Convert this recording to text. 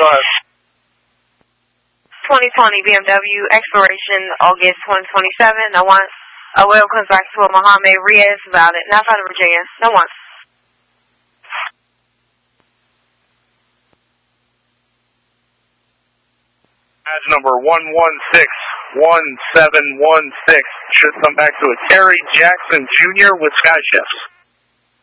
2020 BMW expiration August 2027. No one. Oil comes back to Mohammed Riaz, valid. Not found in Virginia. No one. Badge number 1161716 should come back to a Terry Jackson Jr. with Sky Chefs.